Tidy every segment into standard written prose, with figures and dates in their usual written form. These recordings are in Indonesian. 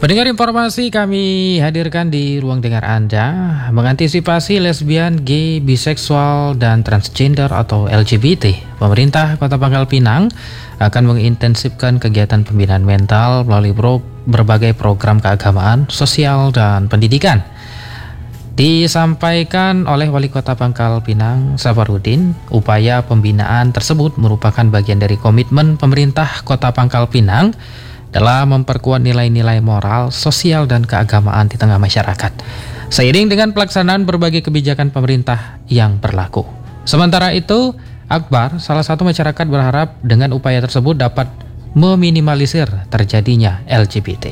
Pendengar, informasi kami hadirkan di ruang dengar Anda. Mengantisipasi lesbian, gay, biseksual, dan transgender atau LGBT, pemerintah Kota Pangkal Pinang akan mengintensifkan kegiatan pembinaan mental melalui berbagai program keagamaan, sosial, dan pendidikan. Disampaikan oleh Wali Kota Pangkal Pinang, Safarudin, upaya pembinaan tersebut merupakan bagian dari komitmen pemerintah Kota Pangkal Pinang dalam memperkuat nilai-nilai moral, sosial, dan keagamaan di tengah masyarakat, seiring dengan pelaksanaan berbagai kebijakan pemerintah yang berlaku. Sementara itu, Akbar, salah satu masyarakat, berharap dengan upaya tersebut dapat meminimalisir terjadinya LGBT.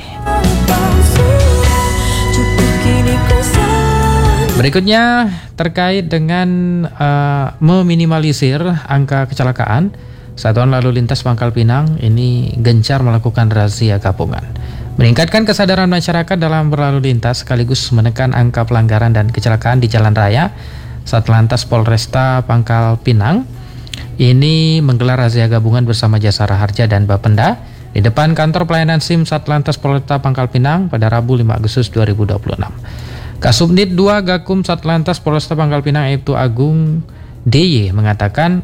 Berikutnya, terkait dengan meminimalisir angka kecelakaan, Satuan Lalu Lintas Pangkal Pinang ini gencar melakukan razia gabungan, meningkatkan kesadaran masyarakat dalam berlalu lintas sekaligus menekan angka pelanggaran dan kecelakaan di jalan raya. Satlantas Polresta Pangkal Pinang ini menggelar razia gabungan bersama Jasara Harja dan Bapenda di depan kantor pelayanan SIM Satlantas Polresta Pangkal Pinang pada Rabu 5 Agustus 2026. Kasubnit 2 Gakum Satlantas Polresta Pangkal Pinang yaitu Agung DY mengatakan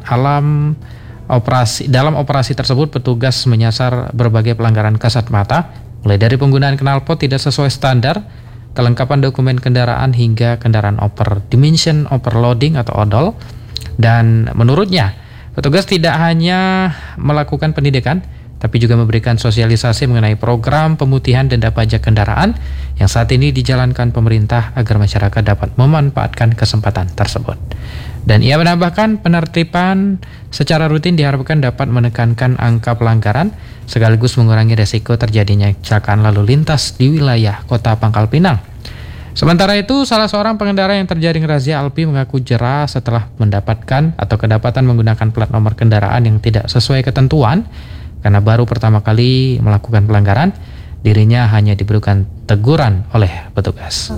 dalam operasi tersebut petugas menyasar berbagai pelanggaran kasat mata, mulai dari penggunaan knalpot tidak sesuai standar, kelengkapan dokumen kendaraan, hingga kendaraan dimension overloading atau odol. Dan menurutnya, petugas tidak hanya melakukan pendidikan, tapi juga memberikan sosialisasi mengenai program pemutihan denda pajak kendaraan yang saat ini dijalankan pemerintah agar masyarakat dapat memanfaatkan kesempatan tersebut. Dan ia menambahkan penertiban secara rutin diharapkan dapat menekankan angka pelanggaran sekaligus mengurangi resiko terjadinya kecelakaan lalu lintas di wilayah Kota Pangkal Pinang. Sementara itu, salah seorang pengendara yang terjaring razia Alpi mengaku jera setelah mendapatkan atau kedapatan menggunakan plat nomor kendaraan yang tidak sesuai ketentuan. Karena baru pertama kali melakukan pelanggaran, dirinya hanya diberikan teguran oleh petugas.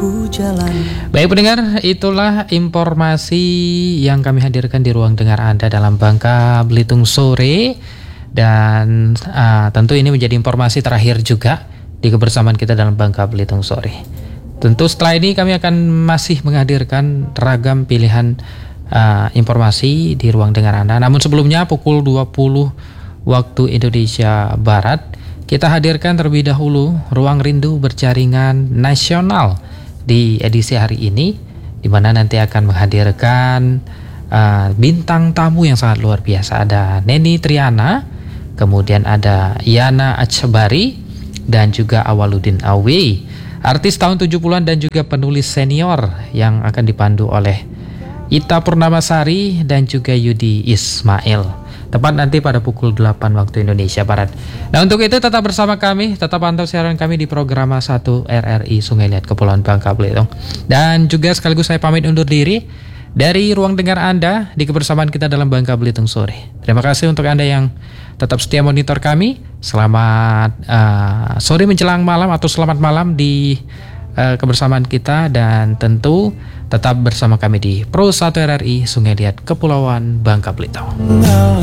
Baik pendengar, itulah informasi yang kami hadirkan di ruang dengar Anda dalam Bangka Belitung sore. Dan tentu ini menjadi informasi terakhir juga di kebersamaan kita dalam Bangka Belitung sore. Tentu setelah ini kami akan masih menghadirkan ragam pilihan informasi di ruang dengar Anda. Namun sebelumnya pukul 20 waktu Indonesia Barat, kita hadirkan terlebih dahulu Ruang Rindu Berjaringan Nasional di edisi hari ini, di mana nanti akan menghadirkan bintang tamu yang sangat luar biasa. Ada Neni Triana, kemudian ada Yana Acebari, dan juga Awaludin Awi, artis tahun 70-an dan juga penulis senior yang akan dipandu oleh Ita Purnamasari dan juga Yudi Ismail. Tepat nanti pada pukul 8 waktu Indonesia Barat. Nah, untuk itu tetap bersama kami, tetap pantau siaran kami di program 1 RRI Sungai Liat Kepulauan Bangka Belitung. Dan juga sekaligus saya pamit undur diri dari ruang dengar Anda di kebersamaan kita dalam Bangka Belitung sore. Terima kasih untuk Anda yang tetap setia monitor kami. Selamat sore menjelang malam atau selamat malam di kebersamaan kita, dan tentu tetap bersama kami di Pro 1 RRI Sungai Liat Kepulauan Bangka Belitung.